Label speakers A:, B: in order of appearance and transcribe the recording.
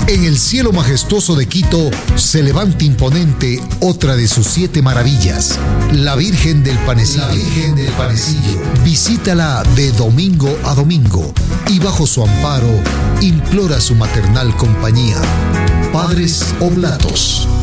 A: En el cielo majestuoso de Quito se levanta imponente otra de sus 7 maravillas, la Virgen del Panecillo. La Virgen del Panecillo. Visítala de domingo a domingo y bajo su amparo implora su maternal compañía. Padres Oblatos.